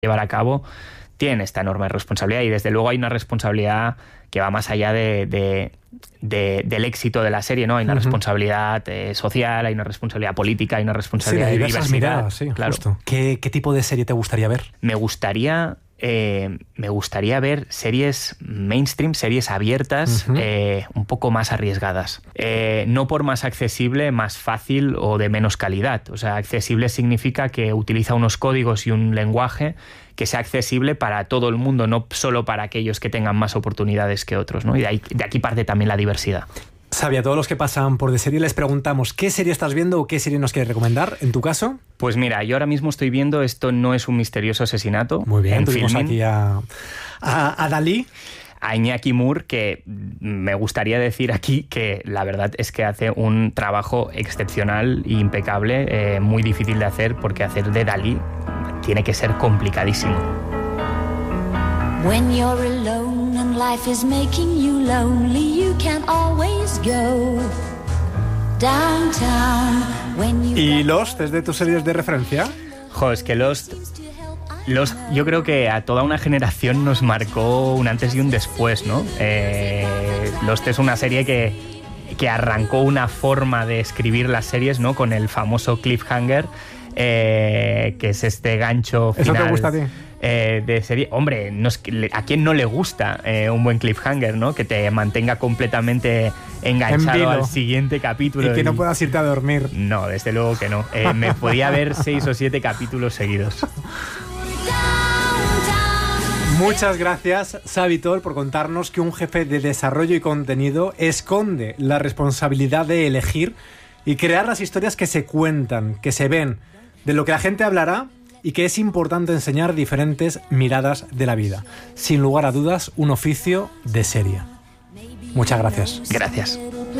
llevar a cabo, tienen esta enorme responsabilidad, y desde luego hay una responsabilidad que va más allá del éxito de la serie, ¿no? Hay una responsabilidad social, hay una responsabilidad política, hay una responsabilidad de diversidad. Miradas, sí, claro. Justo. ¿Qué tipo de serie te gustaría ver? Me gustaría ver series mainstream, series abiertas, un poco más arriesgadas. No por más accesible, más fácil o de menos calidad. O sea, accesible significa que utiliza unos códigos y un lenguaje que sea accesible para todo el mundo, no solo para aquellos que tengan más oportunidades que otros, ¿no? Y de aquí parte también la diversidad. Xavi, a todos los que pasan por De Serie les preguntamos ¿qué serie estás viendo o qué serie nos quieres recomendar? ¿En tu caso? Pues mira, yo ahora mismo estoy viendo Esto no es un misterioso asesinato. Muy bien, en tuvimos Filmin. aquí a Dalí. A Iñaki Moore, que me gustaría decir aquí que la verdad es que hace un trabajo excepcional e impecable, muy difícil de hacer, porque hacer de Dalí tiene que ser complicadísimo. When you're alone and life is making you lonely, you can always go downtown. ¿Y Lost es de tus series de referencia? Jo, es que Lost, yo creo que a toda una generación nos marcó un antes y un después, ¿no? Lost es una serie que arrancó una forma de escribir las series, ¿no? Con el famoso cliffhanger, que es este gancho final. ¿Eso te gusta a ti? De serie. Hombre, ¿a quién no le gusta un buen cliffhanger, ¿no? Que te mantenga completamente enganchado al siguiente capítulo. Y que no puedas irte a dormir. No, desde luego que no. Me podía ver 6 o 7 capítulos seguidos. Muchas gracias, Xavi Tol, por contarnos que un jefe de desarrollo y contenido esconde la responsabilidad de elegir y crear las historias que se cuentan, que se ven, de lo que la gente hablará, y que es importante enseñar diferentes miradas de la vida. Sin lugar a dudas, un oficio de serie. Muchas gracias. Gracias.